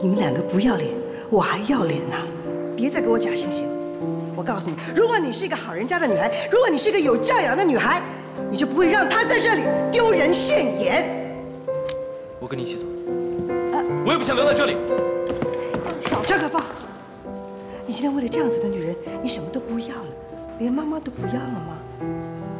你们两个不要脸，我还要脸呐！别再给我假惺惺！我告诉你，如果你是一个好人家的女孩，如果你是一个有教养的女孩，你就不会让她在这里丢人现眼。 我跟你一起走，我也不想留在这里。 张可芳，你今天为了这样子的女人，你什么都不要了，连妈妈都不要了吗？